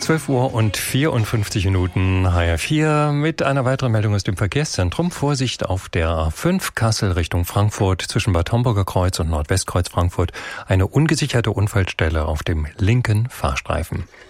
12 Uhr und 54 Minuten, HR4 mit einer weiteren Meldung aus dem Verkehrszentrum. Vorsicht auf der A5 Kassel Richtung Frankfurt zwischen Bad Homburger Kreuz und Nordwestkreuz Frankfurt. Eine ungesicherte Unfallstelle auf dem linken Fahrstreifen.